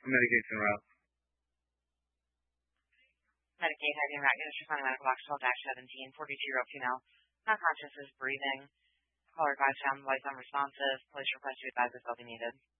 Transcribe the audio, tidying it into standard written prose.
medication route. Medicaid heading route. Units responding medical box 12-17, 42-year-old female. Not conscious, is breathing. Caller advised found voice unresponsive. Police request to advise if they'll be needed.